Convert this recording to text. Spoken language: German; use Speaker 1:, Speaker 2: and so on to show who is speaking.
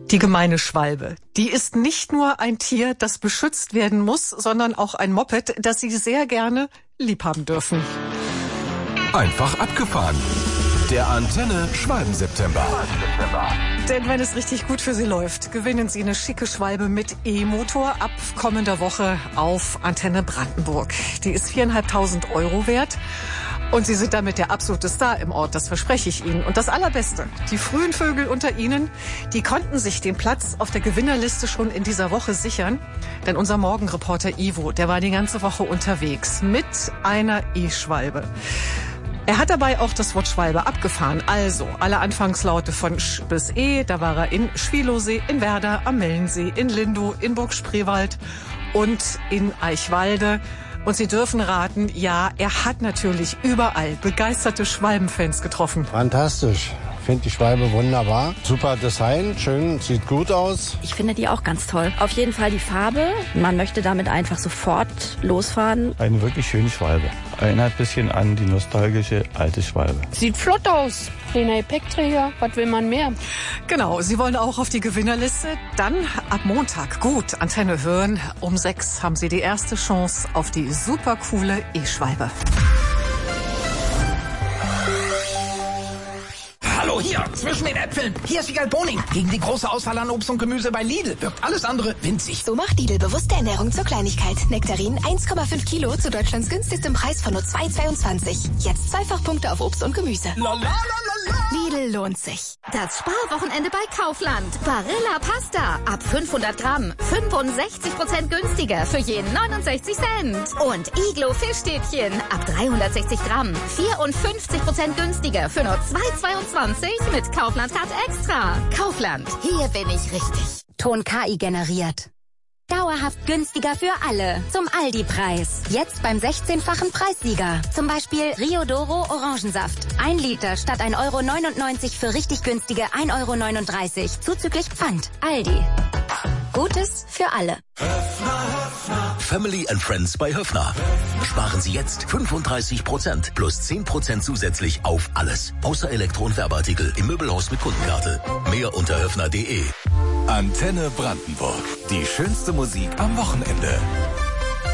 Speaker 1: Die gemeine Schwalbe, die ist nicht nur ein Tier, das beschützt werden muss, sondern auch ein Moped, das Sie sehr gerne liebhaben dürfen.
Speaker 2: Einfach abgefahren. Der Antenne Schwalben-September.
Speaker 1: Denn wenn es richtig gut für Sie läuft, gewinnen Sie eine schicke Schwalbe mit E-Motor ab kommender Woche auf Antenne Brandenburg. Die ist 4.500 € wert. Und Sie sind damit der absolute Star im Ort, das verspreche ich Ihnen. Und das Allerbeste, die frühen Vögel unter Ihnen, die konnten sich den Platz auf der Gewinnerliste schon in dieser Woche sichern. Denn unser Morgenreporter Ivo, der war die ganze Woche unterwegs mit einer E-Schwalbe. Er hat dabei auch das Wort Schwalbe abgefahren. Also alle Anfangslaute von Sch bis E. Da war er in Schwilosee, in Werder, am Mellensee, in Lindow, in Burg Spreewald und in Eichwalde. Und Sie dürfen raten, ja, er hat natürlich überall begeisterte Schwalbenfans getroffen.
Speaker 3: Fantastisch. Ich finde die Schwalbe wunderbar. Super Design, schön, sieht gut aus.
Speaker 4: Ich finde die auch ganz toll. Auf jeden Fall die Farbe. Man möchte damit einfach sofort losfahren.
Speaker 5: Eine wirklich schöne Schwalbe. Erinnert ein bisschen an die nostalgische alte Schwalbe.
Speaker 6: Sieht flott aus. Kleiner Gepäckträger, was will man mehr?
Speaker 1: Genau, Sie wollen auch auf die Gewinnerliste? Dann ab Montag gut Antenne hören. Um 6 haben Sie die erste Chance auf die supercoole E-Schwalbe.
Speaker 7: Hallo, hier, zwischen den Äpfeln. Hier ist Wiegald Boning. Gegen die große Auswahl an Obst und Gemüse bei Lidl wirkt alles andere winzig.
Speaker 8: So macht Lidl bewusste Ernährung zur Kleinigkeit. Nektarin 1,5 Kilo zu Deutschlands günstigstem Preis von nur 2,22. Jetzt Zweifachpunkte auf Obst und Gemüse. Lidl lohnt sich.
Speaker 9: Das Sparwochenende bei Kaufland. Barilla Pasta. Ab 500 Gramm. 65% günstiger für jeden 69 Cent. Und Iglo Fischstäbchen. Ab 360 Gramm. 54% günstiger für nur 2,22 mit Kaufland Card Extra. Kaufland. Hier bin ich richtig.
Speaker 8: Ton KI generiert. Dauerhaft günstiger für alle. Zum Aldi-Preis. Jetzt beim 16-fachen Preissieger. Zum Beispiel Rio Doro Orangensaft. 1 Liter statt 1,99 € für richtig günstige 1,39 € zuzüglich Pfand. Aldi. Gutes für alle.
Speaker 10: Family and Friends bei Höffner. Sparen Sie jetzt 35% plus 10% zusätzlich auf alles. Außer Elektro- und Werbeartikel im Möbelhaus mit Kundenkarte. Mehr unter höffner.de.
Speaker 2: Antenne Brandenburg. Die schönste Musik am Wochenende.